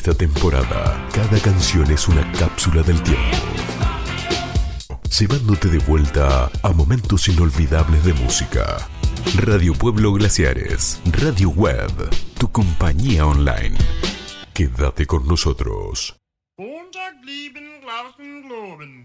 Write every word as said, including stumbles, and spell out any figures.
esta temporada, cada canción es una cápsula del tiempo, llevándote de vuelta a momentos inolvidables de música. Radio Pueblo Glaciares, Radio Web, tu compañía online. Quédate con nosotros. Montag blieben Glauben globen.